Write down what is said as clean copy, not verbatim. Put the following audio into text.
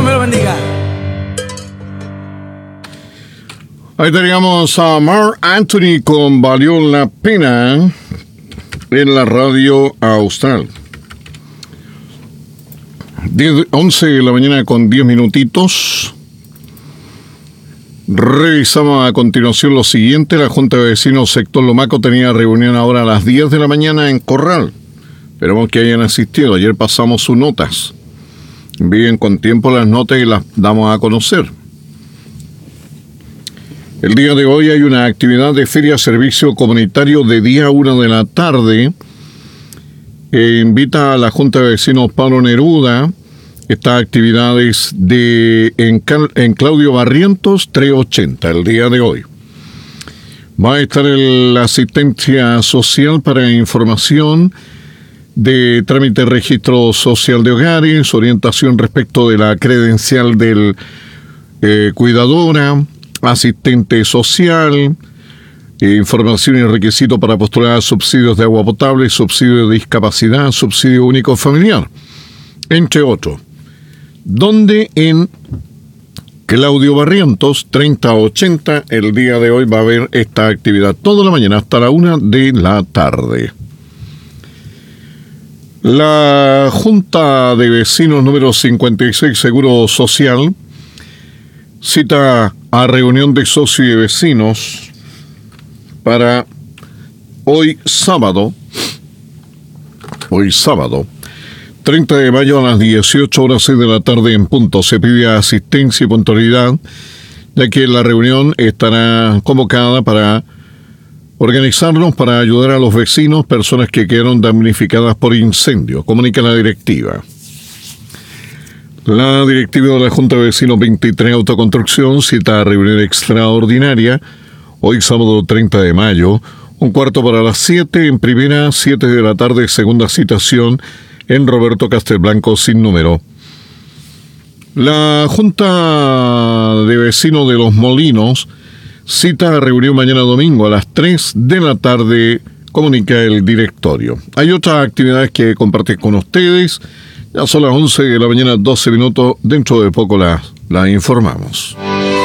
Dios me lo bendiga. Ahí teníamos a Marc Anthony con Valió la Pena en la radio austral. 11 de la mañana con 10 minutitos. Revisamos a continuación lo siguiente. La Junta de Vecinos sector Lomaco tenía reunión ahora a las 10 de la mañana en Corral. Esperamos que hayan asistido. Ayer pasamos sus notas. Envíen con tiempo las notas y las damos a conocer. El día de hoy hay una actividad de feria servicio comunitario de día 1 de la tarde. Invita a la Junta de Vecinos Pablo Neruda. Estas actividades en Claudio Barrientos 380 el día de hoy. Va a estar la asistencia social para información de trámite de registro social de hogares, orientación respecto de la credencial del cuidadora, asistente social, información y requisito para postular a subsidios de agua potable, subsidio de discapacidad, subsidio único familiar, entre otros. Donde en Claudio Barrientos 3080 el día de hoy va a haber esta actividad toda la mañana hasta la 1 de la tarde. La Junta de Vecinos número 56 Seguro Social cita a reunión de socios y vecinos para hoy sábado 30 de mayo a las 18 horas 6 de la tarde en punto. Se pide asistencia y puntualidad, ya que la reunión estará convocada para organizarnos para ayudar a los vecinos, personas que quedaron damnificadas por incendio. Comunica la directiva. La directiva de la Junta de Vecinos 23 Autoconstrucción cita a reunión extraordinaria hoy sábado 30 de mayo, 6:45 en primera, 7 de la tarde, segunda citación en Roberto Castelblanco sin número. La Junta de Vecinos de Los Molinos cita a reunión mañana domingo a las 3 de la tarde, comunica el directorio. Hay otras actividades que compartir con ustedes. Ya son las 11 de la mañana, 12 minutos. Dentro de poco las informamos.